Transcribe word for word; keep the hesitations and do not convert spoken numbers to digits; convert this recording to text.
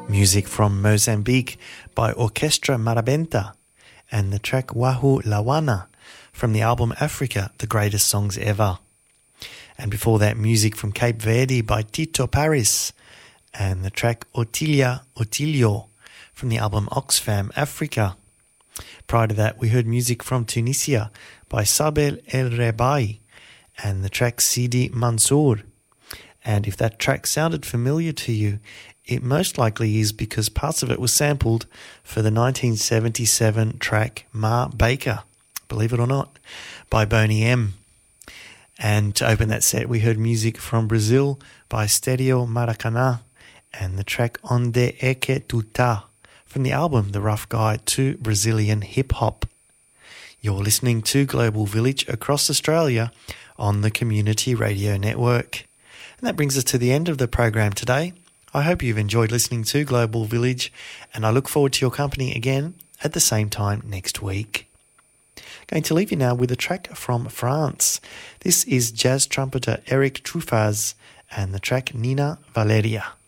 Music from Mozambique by Orquestra Marabenta and the track Wahu Lawana from the album Africa, The Greatest Songs Ever. And before that, music from Cape Verde by Tito Paris and the track Otilia Otilio from the album Oxfam Africa. Prior to that, we heard music from Tunisia by Sabel El Rebai and the track Sidi Mansour. And if that track sounded familiar to you, it most likely is because parts of it were sampled for the nineteen seventy-seven track Ma Baker, believe it or not, by Boney M. And to open that set, we heard music from Brazil by Stereo Maracanã and the track Onde É Que Tu Tá from the album The Rough Guide to Brazilian Hip Hop. You're listening to Global Village across Australia on the Community Radio Network. And that brings us to the end of the program today. I hope you've enjoyed listening to Global Village, and I look forward to your company again at the same time next week. Going to leave you now with a track from France. This is jazz trumpeter Eric Truffaz and the track Nina Valeria.